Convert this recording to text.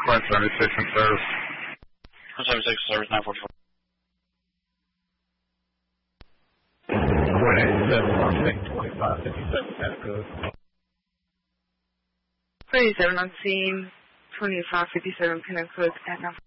Flight 76 in service. 76 service 944. 47 on scene, 2557 Pinnacle at